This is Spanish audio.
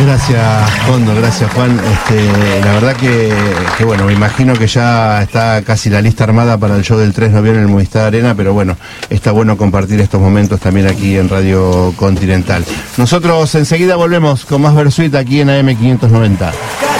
Gracias, Fondo, gracias, Juan. La verdad que bueno, me imagino que ya está casi la lista armada para el show del 3 de noviembre en el Movistar Arena, pero bueno, está bueno compartir estos momentos también aquí en Radio Continental. Nosotros enseguida volvemos con más Versuit aquí en AM 590.